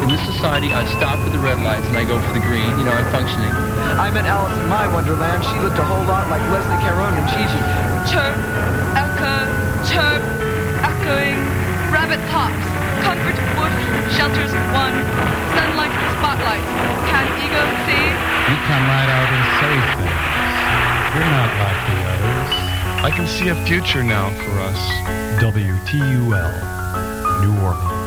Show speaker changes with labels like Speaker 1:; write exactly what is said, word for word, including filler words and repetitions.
Speaker 1: In this society, I stop for the red lights and I go for the green. You know, I'm functioning.
Speaker 2: I met Alice in my Wonderland. She looked a whole lot like Leslie Caron and Gigi.
Speaker 3: Chirp, echo, chirp, echoing, rabbit hops, comfort bush, shelters of one, sunlight, spotlight. Can ego see?
Speaker 4: You come right out and say things. You're not like the others.
Speaker 5: I can see a future now for us.
Speaker 4: W T U L, New Orleans.